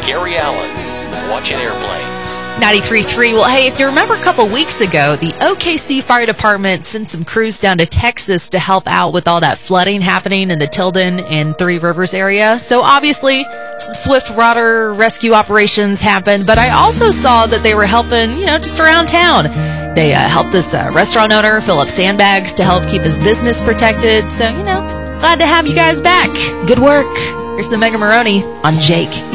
Gary Allen, watching airplanes. 93.3. Well, hey, if you remember a couple weeks ago, the OKC Fire Department sent some crews down to Texas to help out with all that flooding happening in the Tilden and Three Rivers area. So obviously, some swift water rescue operations happened, but I also saw that they were helping, just around town. They helped this restaurant owner fill up sandbags to help keep his business protected. So, glad to have you guys back. Good work. Here's the Mega Maroney on Jake.